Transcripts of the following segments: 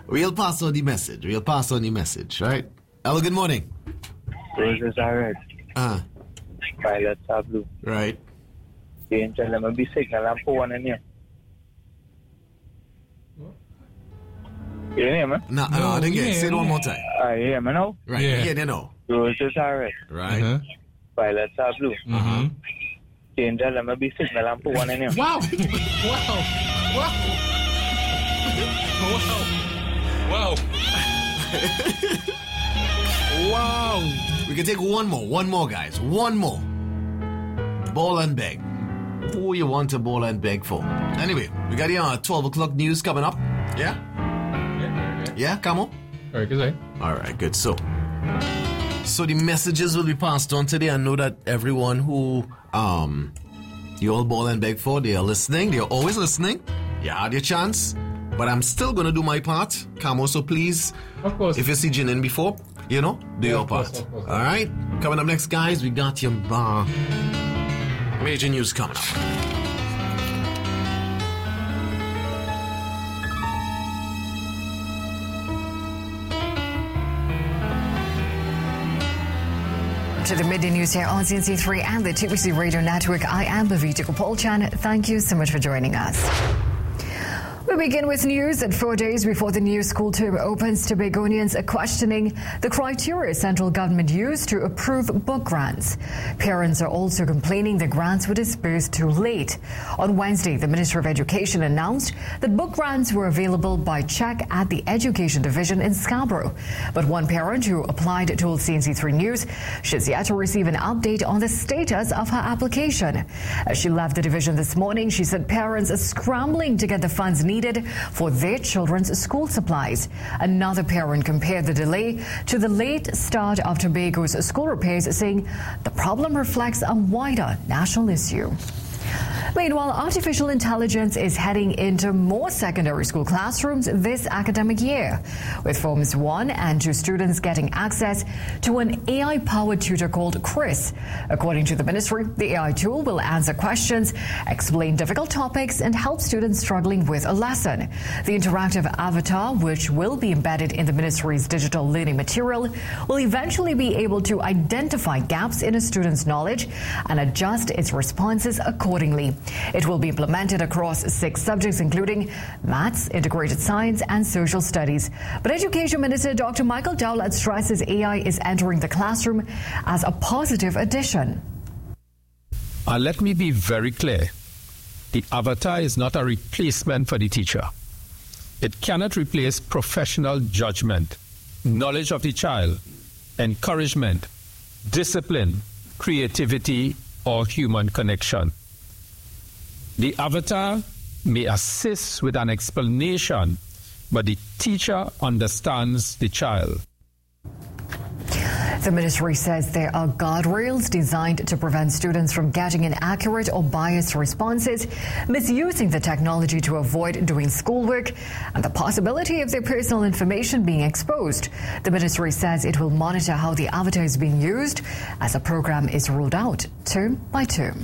We'll pass on the message. Right? Hello, good morning. Roses are red. Violets are blue. Right. The angel, let me be signal. I'm for one in here. You hear me? No, I didn't get it. Say it one more time. I hear me now? Right, yeah, they know. Roses are red. Right. Violets are blue. The angel, let me be signal. I'm for one in here. Wow. We can take one more, guys. One more. Ball and beg. Who you want to ball and beg for? Anyway, we got your 12 o'clock news coming up. Yeah? Yeah, come on. All right, good. All right, good. So the messages will be passed on today. I know that everyone who you all ball and beg for, they are listening. They are always listening. You had your chance. But I'm still going to do my part. Camo, so please, of course, if you see Jinin before, do your part. Of course. All right? Coming up next, guys, we got your major news coming up. To the midday news here on CNC3 and the TBC Radio Network. I am Bhavita Gopalchan. Thank you so much for joining us. We begin with news that 4 days before the new school term opens, Tobagonians are questioning the criteria central government used to approve book grants. Parents are also complaining the grants were disbursed too late. On Wednesday, the Minister of Education announced that book grants were available by check at the Education Division in Scarborough. But one parent who applied told CNC3 News she's yet to receive an update on the status of her application. As she left the division this morning, she said parents are scrambling to get the funds needed for their children's school supplies. Another parent compared the delay to the late start of Tobago's school repairs, saying the problem reflects a wider national issue. Meanwhile, artificial intelligence is heading into more secondary school classrooms this academic year, with Forms 1 and 2 students getting access to an AI-powered tutor called Chris. According to the ministry, the AI tool will answer questions, explain difficult topics, and help students struggling with a lesson. The interactive avatar, which will be embedded in the ministry's digital learning material, will eventually be able to identify gaps in a student's knowledge and adjust its responses accordingly. It will be implemented across 6 subjects, including maths, integrated science, and social studies. But Education Minister Dr. Michael Dowlett stresses AI is entering the classroom as a positive addition. Let me be very clear. The avatar is not a replacement for the teacher. It cannot replace professional judgment, knowledge of the child, encouragement, discipline, creativity, or human connection. The avatar may assist with an explanation, but the teacher understands the child. The ministry says there are guardrails designed to prevent students from getting inaccurate or biased responses, misusing the technology to avoid doing schoolwork, and the possibility of their personal information being exposed. The ministry says it will monitor how the avatar is being used as the program is rolled out term by term.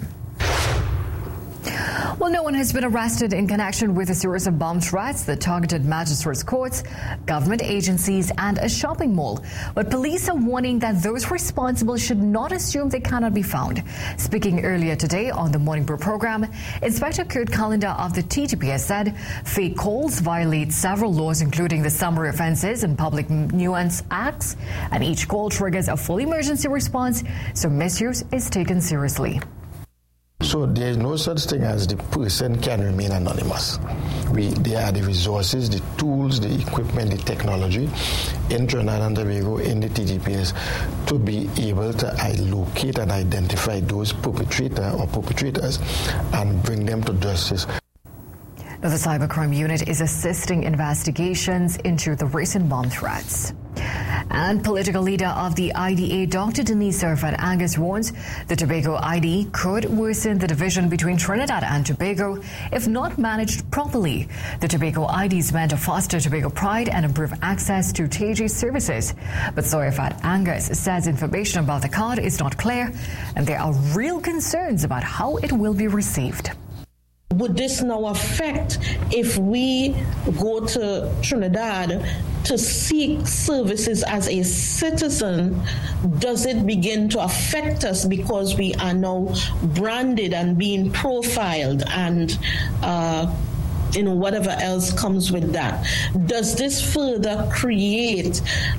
Well, no one has been arrested in connection with a series of bomb threats that targeted magistrates' courts, government agencies, and a shopping mall. But police are warning that those responsible should not assume they cannot be found. Speaking earlier today on the Morning Brew program, Inspector Kurt Callender of the TTPS said fake calls violate several laws, including the Summary Offences and Public Nuisance Acts, and each call triggers a full emergency response, so misuse is taken seriously. So there is no such thing as the person can remain anonymous. There are the resources, the tools, the equipment, the technology in Trinidad and Tobago, in the TTPS, to be able to locate and identify those perpetrators and bring them to justice. Now, the Cybercrime Unit is assisting investigations into the recent bomb threats. And political leader of the IDA, Dr. Denise Serfat Angus, warns the Tobago ID could worsen the division between Trinidad and Tobago if not managed properly. The Tobago ID is meant to foster Tobago pride and improve access to TG services. But Serfat Angus says information about the card is not clear and there are real concerns about how it will be received. would this now affect if we go to Trinidad to seek services as a citizen? Does it begin to affect us because we are now branded and being profiled and whatever else comes with that? Does this further create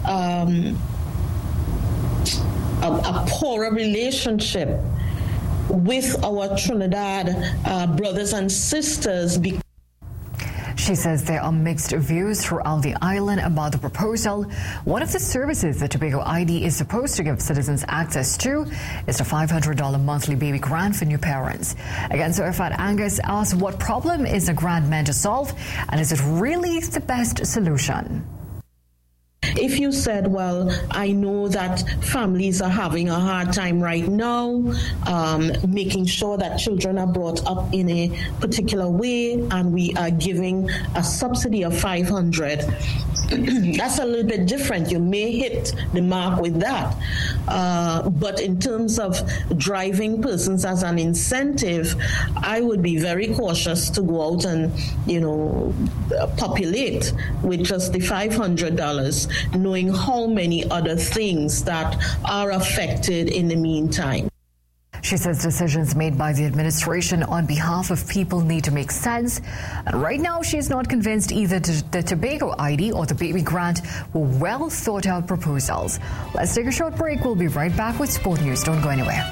a poorer relationship with our Trinidad brothers and sisters? She says there are mixed views throughout the island about the proposal. One of the services that Tobago ID is supposed to give citizens access to is the $500 monthly baby grant for new parents. Again, Surfat Angus asks, what problem is the grant meant to solve, and is it really the best solution? If you said, well, I know that families are having a hard time right now, making sure that children are brought up in a particular way, and we are giving a subsidy of $500, that's a little bit different. You may hit the mark with that. But in terms of driving persons as an incentive, I would be very cautious to go out and, populate with just the $500, knowing how many other things that are affected in the meantime. She says decisions made by the administration on behalf of people need to make sense. And right now, she is not convinced either the Tobago ID or the baby grant were well thought out proposals. Let's take a short break. We'll be right back with Sport News. Don't go anywhere.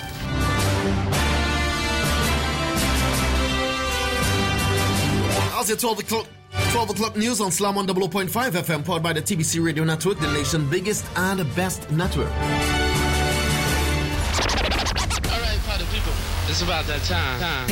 How's your 12 o'clock news on Slam on 00.5 FM, powered by the TBC Radio Network, the nation's biggest and best network. All right, party people, it's about that time.